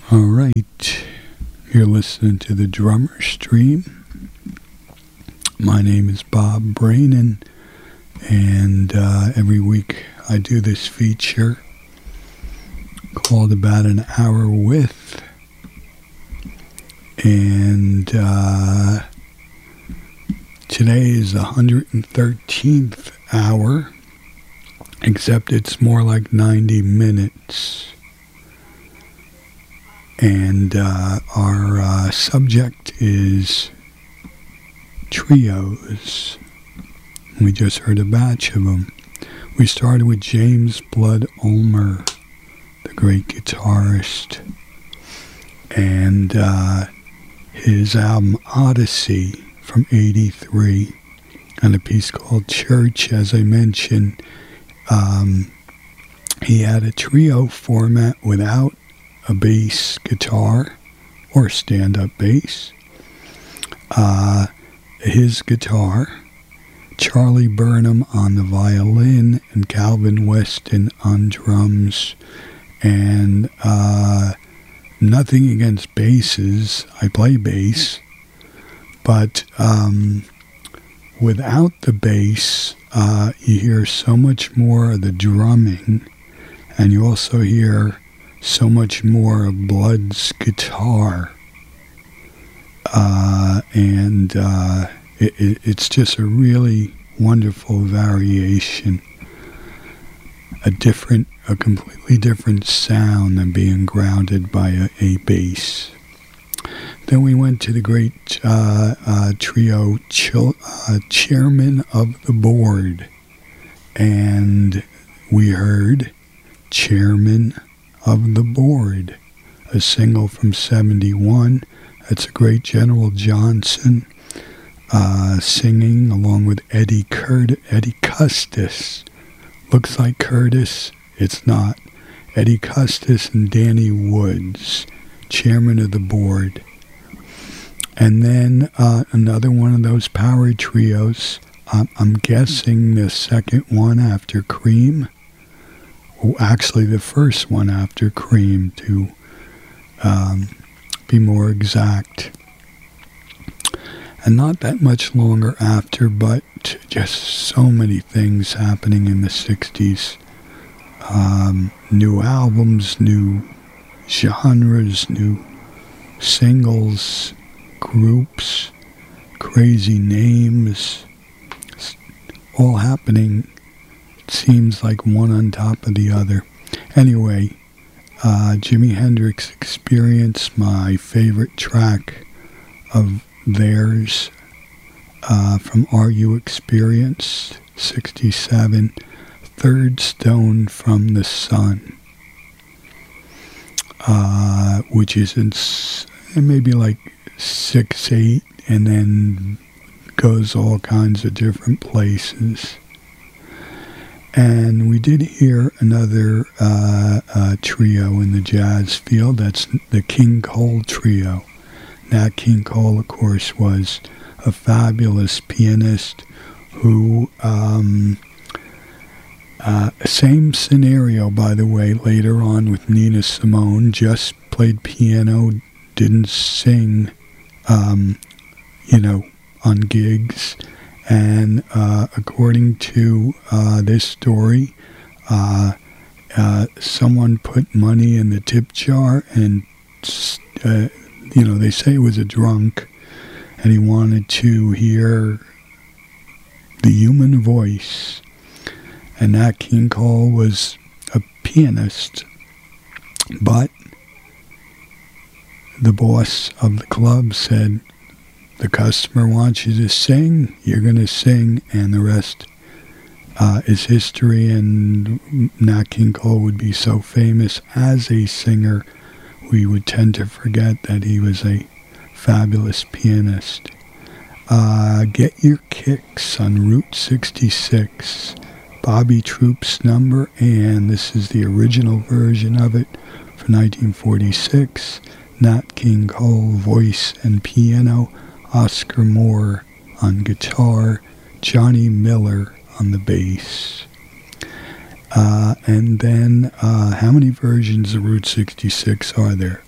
All right, you're listening to the Drummer Stream. My name is Bob Brainin, and every week I do this feature called About an Hour With, and today is the 113th hour, except it's more like 90 minutes. And our subject is trios. We just heard a batch of them. We started with James Blood Ulmer, the great guitarist, and his album Odyssey from '83, and a piece called Church. As I mentioned, he had a trio format without a bass guitar or stand-up bass. His guitar, Charlie Burnham on the violin, and Calvin Weston on drums. And nothing against basses. I play bass. But without the bass, you hear so much more of the drumming, and you also hear so much more of Blood's guitar, and it's just a really wonderful variation, a completely different sound than being grounded by a bass. Then we went to the great trio Chairman of the Board, and we heard Chairman of the Board, a single from '71. It's a great General Johnson singing along with Eddie Custis. Looks like Curtis, it's not. Eddie Custis and Danny Woods, Chairman of the Board. And then another one of those power trios. I'm guessing the second one after Cream. Actually, the first one after Cream, to be more exact. And not that much longer after, but just so many things happening in the 60s. New albums, new genres, new singles, groups, crazy names, all happening. Seems like one on top of the other. Anyway, Jimi Hendrix Experience, my favorite track of theirs, from Are You Experienced, '67, Third Stone from the Sun, which is in maybe like 6/8, and then goes all kinds of different places. And we did hear another trio in the jazz field. That's the King Cole Trio. Nat King Cole, of course, was a fabulous pianist who, same scenario, by the way, later on with Nina Simone, just played piano, didn't sing, on gigs. And according to this story, someone put money in the tip jar, and they say he was a drunk, and he wanted to hear the human voice. And Nat King Cole was a pianist, but the boss of the club said, the customer wants you to sing, you're going to sing, and the rest is history. And Nat King Cole would be so famous as a singer, we would tend to forget that he was a fabulous pianist. Get Your Kicks on Route 66, Bobby Troups number, and this is the original version of it for 1946. Nat King Cole, voice and piano, Oscar Moore on guitar, Johnny Miller on the bass. And then, how many versions of Route 66 are there?